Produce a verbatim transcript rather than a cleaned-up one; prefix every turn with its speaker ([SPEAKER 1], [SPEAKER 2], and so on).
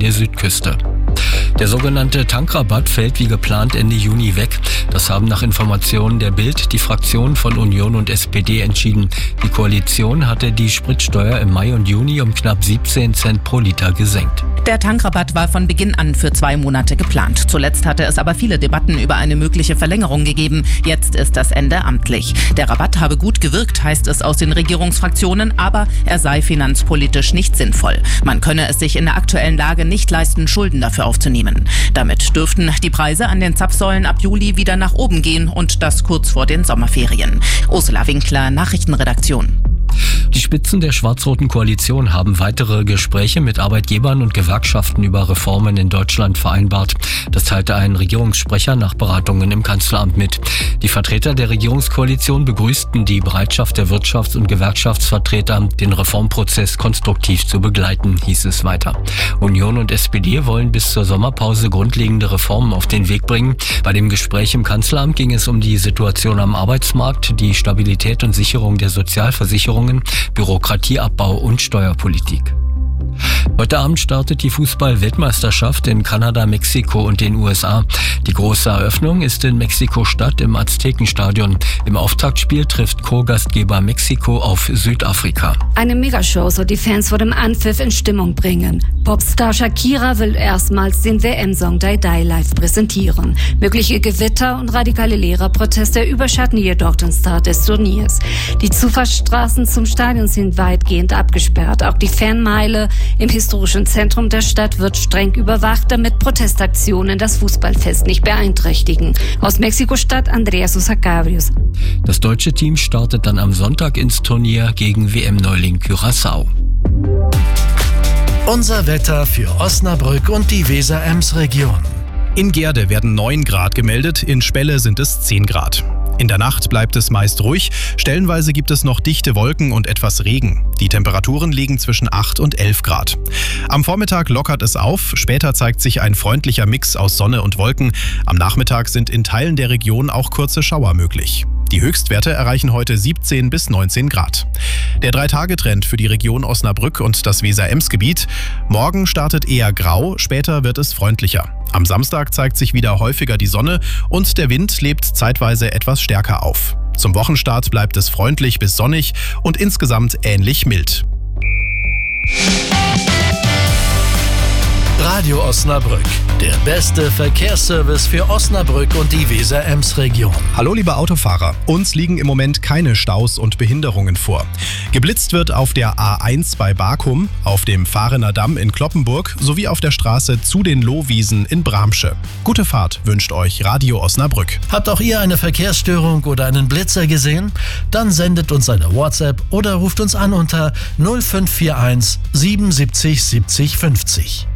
[SPEAKER 1] der Südküste. Der sogenannte Tankrabatt fällt wie geplant Ende Juni weg. Das haben nach Informationen der Bild die Fraktionen von Union und S P D entschieden. Die Koalition hatte die Spritsteuer im Mai und Juni um knapp siebzehn Cent pro Liter gesenkt.
[SPEAKER 2] Der Tankrabatt war von Beginn an für zwei Monate geplant. Zuletzt hatte es aber viele Debatten über eine mögliche Verlängerung gegeben. Jetzt ist das Ende amtlich. Der Rabatt habe gut gewirkt, heißt es aus den Regierungsfraktionen, aber er sei finanzpolitisch nicht sinnvoll. Man könne es sich in der aktuellen Lage nicht leisten, Schulden dafür aufzunehmen. Damit dürften die Preise an den Zapfsäulen ab Juli wieder nach oben gehen und das kurz vor den Sommerferien. Ursula Winkler, Nachrichtenredaktion.
[SPEAKER 1] Die Spitzen der schwarz-roten Koalition haben weitere Gespräche mit Arbeitgebern und Gewerkschaften über Reformen in Deutschland vereinbart. Das teilte ein Regierungssprecher nach Beratungen im Kanzleramt mit. Die Vertreter der Regierungskoalition begrüßten die Bereitschaft der Wirtschafts- und Gewerkschaftsvertreter, den Reformprozess konstruktiv zu begleiten, hieß es weiter. Union und S P D wollen bis zur Sommerpause grundlegende Reformen auf den Weg bringen. Bei dem Gespräch im Kanzleramt ging es um die Situation am Arbeitsmarkt, die Stabilität und Sicherung der Sozialversicherungen, Bürokratieabbau und Steuerpolitik. Heute Abend startet die Fußball-Weltmeisterschaft in Kanada, Mexiko und den U S A. Die große Eröffnung ist in Mexiko-Stadt im Aztekenstadion. Im Auftaktspiel trifft Co-Gastgeber Mexiko auf Südafrika.
[SPEAKER 3] Eine Megashow soll die Fans vor dem Anpfiff in Stimmung bringen. Popstar Shakira will erstmals den W M-Song Die Die live präsentieren. Mögliche Gewitter und radikale Lehrerproteste überschatten jedoch den Start des Turniers. Die Zufahrtsstraßen zum Stadion sind weitgehend abgesperrt. Auch die Fanmeile im historischen Zentrum der Stadt wird streng überwacht, damit Protestaktionen das Fußballfest nicht beeinträchtigen. Aus Mexiko-Stadt Andrea Sosa Cabrios.
[SPEAKER 1] Das deutsche Team startet dann am Sonntag ins Turnier gegen W M-Neuling Curaçao.
[SPEAKER 4] Unser Wetter für Osnabrück und die Weser-Ems-Region.
[SPEAKER 5] In Gerde werden neun Grad gemeldet, in Spelle sind es zehn Grad. In der Nacht bleibt es meist ruhig, stellenweise gibt es noch dichte Wolken und etwas Regen. Die Temperaturen liegen zwischen acht und elf Grad. Am Vormittag lockert es auf, später zeigt sich ein freundlicher Mix aus Sonne und Wolken. Am Nachmittag sind in Teilen der Region auch kurze Schauer möglich. Die Höchstwerte erreichen heute siebzehn bis neunzehn Grad. Der Drei-Tage-Trend für die Region Osnabrück und das Weser-Ems-Gebiet. Morgen startet eher grau, später wird es freundlicher. Am Samstag zeigt sich wieder häufiger die Sonne und der Wind lebt zeitweise etwas stärker auf. Zum Wochenstart bleibt es freundlich bis sonnig und insgesamt ähnlich mild.
[SPEAKER 4] Radio Osnabrück, der beste Verkehrsservice für Osnabrück und die Weser-Ems-Region.
[SPEAKER 5] Hallo liebe Autofahrer, uns liegen im Moment keine Staus und Behinderungen vor. Geblitzt wird auf der A eins bei Barkum, auf dem Fahrener Damm in Cloppenburg sowie auf der Straße zu den Lohwiesen in Bramsche. Gute Fahrt wünscht euch Radio Osnabrück.
[SPEAKER 4] Habt auch ihr eine Verkehrsstörung oder einen Blitzer gesehen? Dann sendet uns eine WhatsApp oder ruft uns an unter null fünf vier eins siebenundsiebzig siebzig fünfzig.